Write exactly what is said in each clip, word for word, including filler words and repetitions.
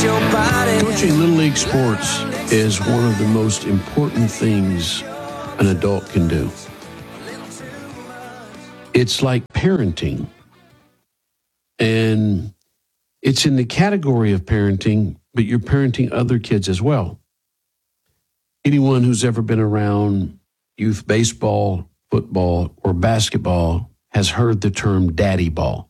your body. Coaching Little League sports is one of the most important things an adult can do. It's like parenting. And it's in the category of parenting, but you're parenting other kids as well. Anyone who's ever been around youth baseball, football, or basketball has heard the term daddy ball.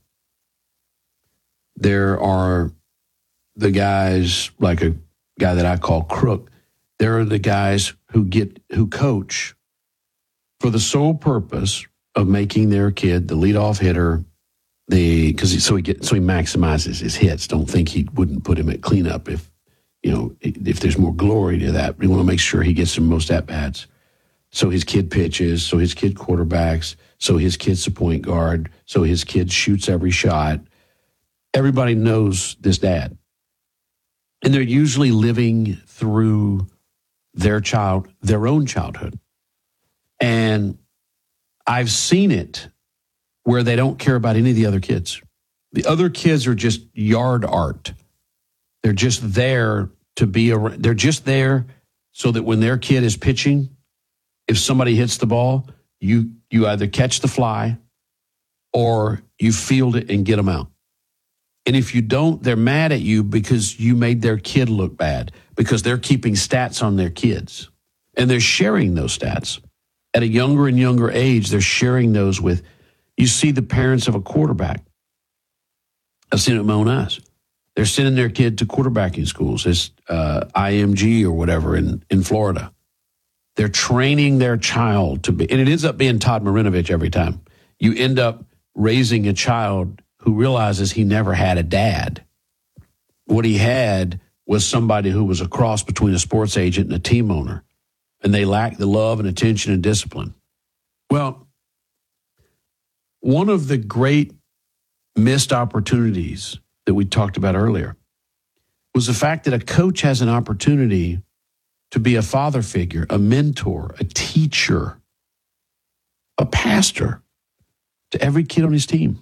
There are the guys, like a guy that I call Crook. There are the guys who get who coach for the sole purpose of making their kid the leadoff hitter, the because so he get so he maximizes his hits. Don't think he wouldn't put him at cleanup if you know if there's more glory to that. We want to make sure he gets the most at bats. So his kid pitches, so his kid quarterbacks, so his kid's the point guard, so his kid shoots every shot. Everybody knows this dad. And they're usually living through their child, their own childhood. And I've seen it where they don't care about any of the other kids. The other kids are just yard art. They're just there to be around. They're just there so that when their kid is pitching, if somebody hits the ball, you you either catch the fly or you field it and get them out. And if you don't, they're mad at you because you made their kid look bad, because they're keeping stats on their kids. And they're sharing those stats. At a younger and younger age, they're sharing those with, you see the parents of a quarterback. I've seen it with my own eyes. They're sending their kid to quarterbacking schools, this uh, I M G or whatever in, in Florida. They're training their child to be, and it ends up being Todd Marinovich every time. You end up raising a child who realizes he never had a dad. What he had was somebody who was a cross between a sports agent and a team owner, and they lacked the love and attention and discipline. Well, one of the great missed opportunities that we talked about earlier was the fact that a coach has an opportunity to be a father figure, a mentor, a teacher, a pastor to every kid on his team.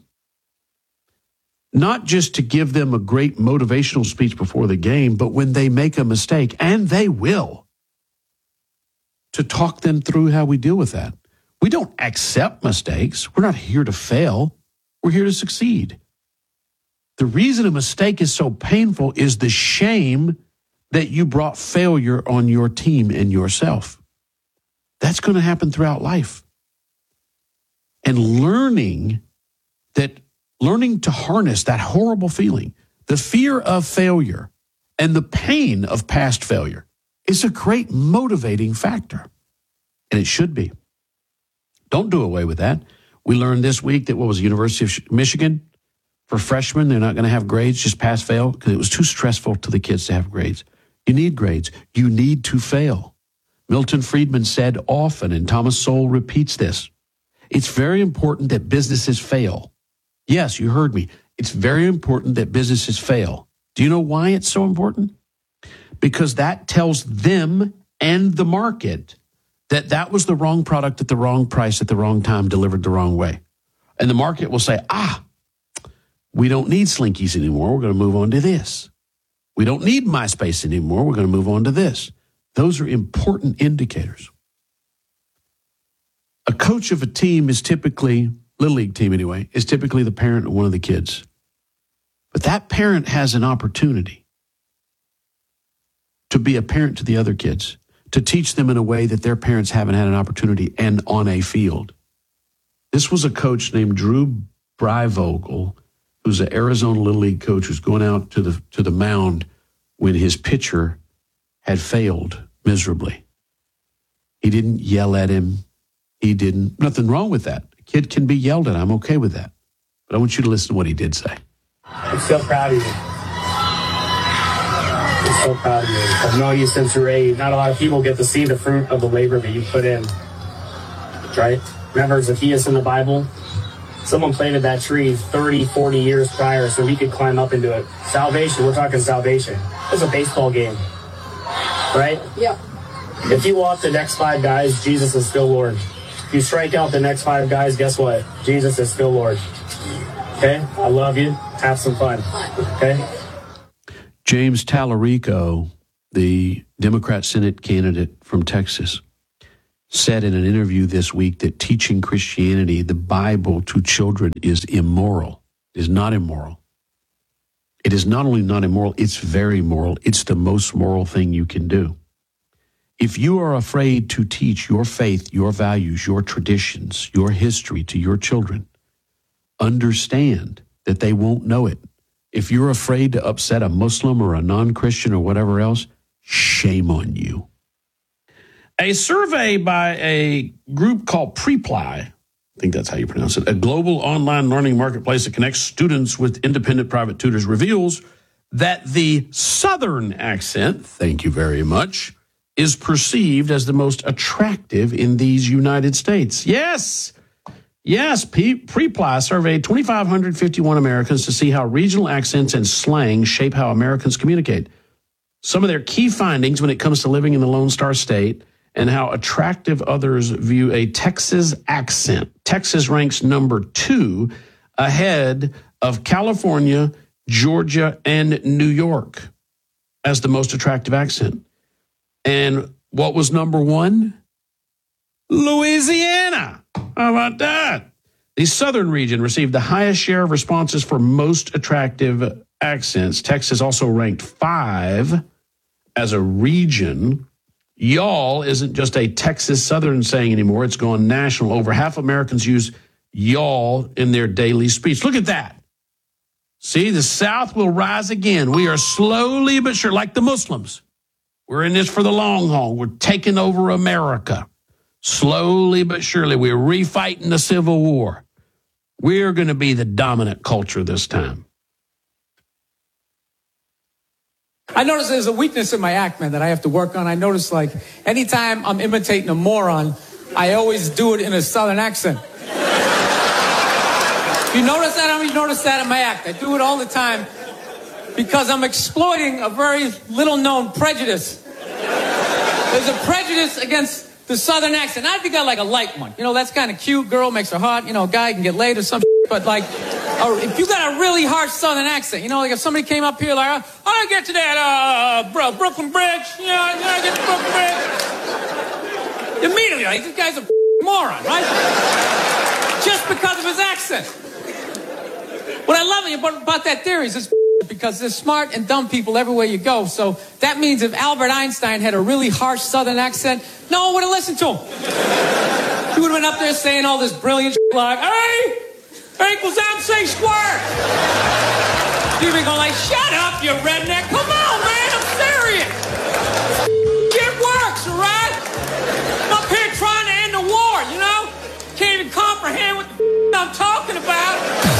Not just to give them a great motivational speech before the game, but when they make a mistake, and they will, to talk them through how we deal with that. We don't accept mistakes. We're not here to fail. We're here to succeed. The reason a mistake is so painful is the shame that you brought failure on your team and yourself. That's going to happen throughout life. And learning that, learning to harness that horrible feeling, the fear of failure and the pain of past failure is a great motivating factor. And it should be. Don't do away with that. We learned this week that what was the University of Michigan, for freshmen, they're not going to have grades, just pass, fail, because it was too stressful to the kids to have grades. You need grades. You need to fail. Milton Friedman said often, and Thomas Sowell repeats this, it's very important that businesses fail. Yes, you heard me. It's very important that businesses fail. Do you know why it's so important? Because that tells them and the market that that was the wrong product at the wrong price at the wrong time, delivered the wrong way. And the market will say, ah, we don't need Slinkies anymore. We're going to move on to this. We don't need MySpace anymore. We're going to move on to this. Those are important indicators. A coach of a team is typically, Little League team anyway, is typically the parent of one of the kids. But that parent has an opportunity to be a parent to the other kids, to teach them in a way that their parents haven't had an opportunity and on a field. This was a coach named Drew Breivogel, who's an Arizona Little League coach who's going out to the to the mound when his pitcher had failed miserably. He didn't yell at him. He didn't. Nothing wrong with that. A kid can be yelled at. I'm okay with that. But I want you to listen to what he did say. I'm so proud of you. I'm so proud of you. I've known you since you were eight. Not a lot of people get to see the fruit of the labor that you put in. Right? Remember Zacchaeus in the Bible? Someone planted that tree thirty, forty years prior so he could climb up into it. Salvation, we're talking salvation. It's a baseball game, right? Yeah. If you walk the next five guys, Jesus is still Lord. If you strike out the next five guys, guess what? Jesus is still Lord. Okay? I love you. Have some fun. Okay? James Tallarico, the Democrat Senate candidate from Texas, said in an interview this week that teaching Christianity, the Bible, to children is immoral. It is not immoral. It is not only not immoral, it's very moral. It's the most moral thing you can do. If you are afraid to teach your faith, your values, your traditions, your history to your children, understand that they won't know it. If you're afraid to upset a Muslim or a non-Christian or whatever else, shame on you. A survey by a group called Preply, I think that's how you pronounce it, a global online learning marketplace that connects students with independent private tutors, reveals that the Southern accent, thank you very much, is perceived as the most attractive in these United States. Yes, yes, Preply surveyed two thousand five hundred fifty-one Americans to see how regional accents and slang shape how Americans communicate. Some of their key findings when it comes to living in the Lone Star State and how attractive others view a Texas accent. Texas ranks number two ahead of California, Georgia, and New York as the most attractive accent. And what was number one? Louisiana. How about that? The Southern region received the highest share of responses for most attractive accents. Texas also ranked five as a region. Y'all isn't just a Texas Southern saying anymore. It's gone national. Over half Americans use y'all in their daily speech. Look at that. See, the South will rise again. We are slowly but sure, like the Muslims. We're in this for the long haul. We're taking over America. Slowly but surely, we're refighting the Civil War. We're going to be the dominant culture this time. I notice there's a weakness in my act, man, that I have to work on. I notice, like, anytime I'm imitating a moron, I always do it in a Southern accent. You notice that? I mean, you notice that in my act. I do it all the time because I'm exploiting a very little-known prejudice. There's a prejudice against the Southern accent. Not if you got, like, a light one. You know, that's kind of cute. Girl makes her hot. You know, guy can get laid or some shit. But, like, or if you got a really harsh Southern accent, you know, like if somebody came up here like, oh, I get to that uh, bro, Brooklyn Bridge. You know, I get to Brooklyn Bridge. Immediately, like, this guy's a moron, right? Just because of his accent. What I love about, about that theory is it's because there's smart and dumb people everywhere you go. So that means if Albert Einstein had a really harsh Southern accent, no one would have listened to him. He would have been up there saying all this brilliant shit like, hey, A equals MC squared. You'd be going like, shut up, you redneck. Come on, man, I'm serious. It works, all right? I'm up here trying to end the war, you know? Can't even comprehend what the I'm talking about.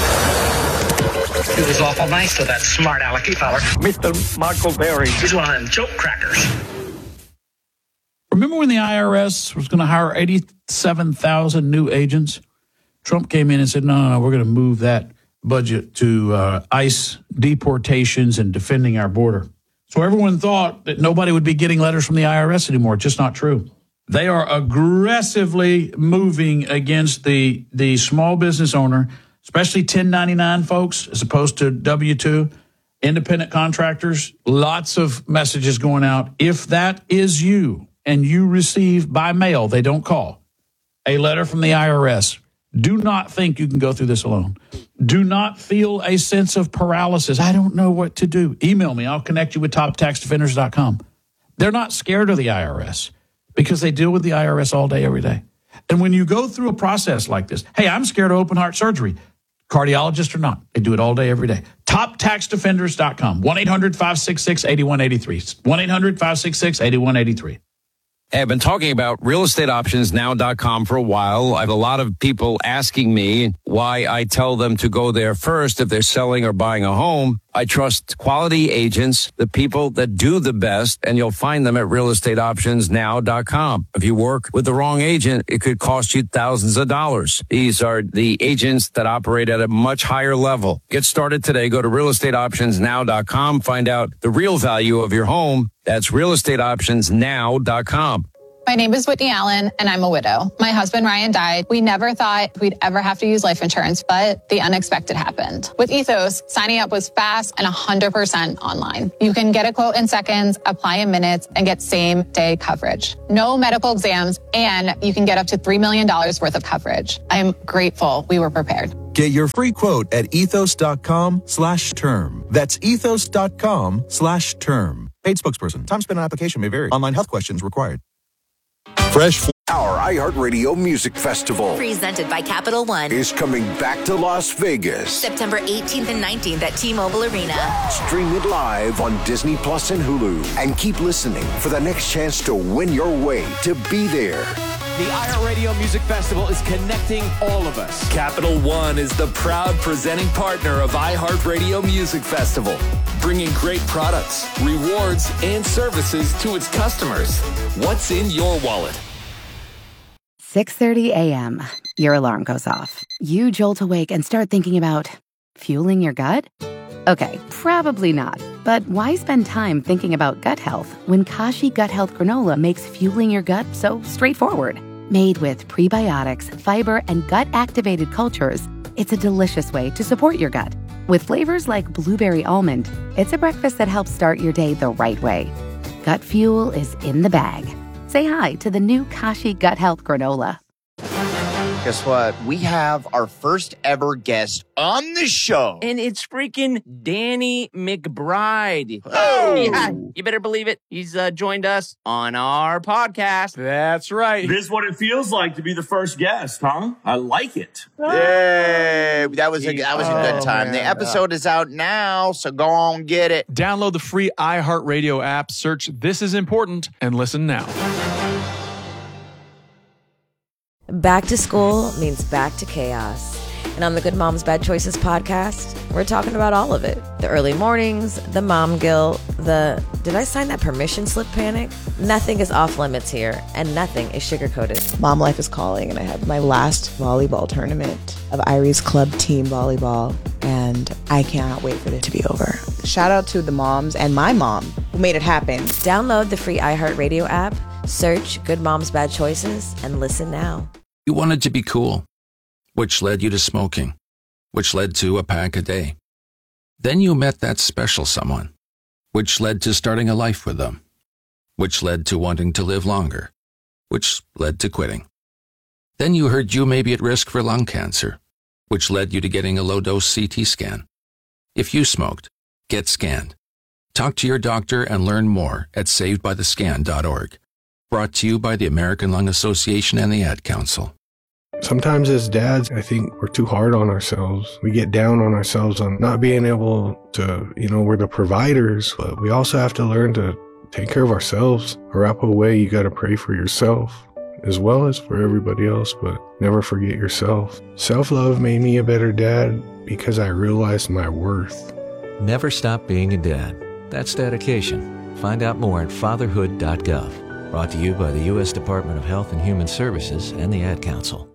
He was awful nice to that smart alecky feller. Mister Michael Berry. He's one of them joke crackers. Remember when the I R S was going to hire eighty-seven thousand new agents? Trump came in and said, no, no, no, we're going to move that budget to uh, ICE deportations and defending our border. So everyone thought that nobody would be getting letters from the I R S anymore. It's just not true. They are aggressively moving against the, the small business owner, especially ten ninety-nine folks, as opposed to W two, independent contractors. Lots of messages going out. If that is you and you receive by mail, they don't call, a letter from the I R S, do not think you can go through this alone. Do not feel a sense of paralysis. I don't know what to do. Email me. I'll connect you with top tax defenders dot com. They're not scared of the I R S because they deal with the I R S all day, every day. And when you go through a process like this, hey, I'm scared of open heart surgery. Cardiologist or not, they do it all day, every day. top tax defenders dot com. one eight hundred five six six eight one eight three. one eight hundred five six six eight one eight three. Hey, I've been talking about real estate options now dot com for a while. I have a lot of people asking me why I tell them to go there first if they're selling or buying a home. I trust quality agents, the people that do the best, and you'll find them at real estate options now dot com. If you work with the wrong agent, it could cost you thousands of dollars. These are the agents that operate at a much higher level. Get started today. Go to real estate options now dot com. Find out the real value of your home. That's real estate options now dot com. My name is Whitney Allen, and I'm a widow. My husband, Ryan, died. We never thought we'd ever have to use life insurance, but the unexpected happened. With Ethos, signing up was fast and one hundred percent online. You can get a quote in seconds, apply in minutes, and get same-day coverage. No medical exams, and you can get up to three million dollars worth of coverage. I'm grateful we were prepared. Get your free quote at ethos.com slash term. That's ethos.com slash term. Paid spokesperson. Time spent on application may vary. Online health questions required. Fresh. Our iHeartRadio Music Festival, presented by Capital One, is coming back to Las Vegas. September eighteenth and nineteenth at T-Mobile Arena. Stream it live on Disney Plus and Hulu. And keep listening for the next chance to win your way to be there. The iHeartRadio Music Festival is connecting all of us. Capital One is the proud presenting partner of iHeartRadio Music Festival, bringing great products, rewards, and services to its customers. What's in your wallet? six thirty a.m. Your alarm goes off. You jolt awake and start thinking about fueling your gut? Okay, probably not. But why spend time thinking about gut health when Kashi Gut Health Granola makes fueling your gut so straightforward? Made with prebiotics, fiber, and gut-activated cultures, it's a delicious way to support your gut. With flavors like blueberry almond, it's a breakfast that helps start your day the right way. Gut fuel is in the bag. Say hi to the new Kashi Gut Health Granola. Guess what? We have our first ever guest on the show. And it's freaking Danny McBride. Oh! Yeah, you better believe it. He's uh, joined us on our podcast. That's right. This is what it feels like to be the first guest, huh? I like it. Yay! That was a, that was a good Oh, time. man. The episode is out now, so go on get it. Download the free iHeartRadio app, search This Is Important, and listen now. Back to school means back to chaos. And on the Good Moms Bad Choices podcast, we're talking about all of it. The early mornings, the mom guilt, the did I sign that permission slip panic? Nothing is off limits here, and nothing is sugarcoated. Mom life is calling, and I have my last volleyball tournament of Irie's club team volleyball, and I cannot wait for it to be over. Shout out to the moms and my mom who made it happen. Download the free iHeartRadio app, search Good Moms Bad Choices, and listen now. You wanted to be cool, which led you to smoking, which led to a pack a day. Then you met that special someone, which led to starting a life with them, which led to wanting to live longer, which led to quitting. Then you heard you may be at risk for lung cancer, which led you to getting a low-dose C T scan. If you smoked, get scanned. Talk to your doctor and learn more at saved by the scan dot org. Brought to you by the American Lung Association and the Ad Council. Sometimes as dads, I think we're too hard on ourselves. We get down on ourselves on not being able to, you know, we're the providers, but we also have to learn to take care of ourselves. Arapaho way, you got to pray for yourself as well as for everybody else, but never forget yourself. Self-love made me a better dad because I realized my worth. Never stop being a dad. That's dedication. Find out more at fatherhood dot gov. Brought to you by the U S Department of Health and Human Services and the Ad Council.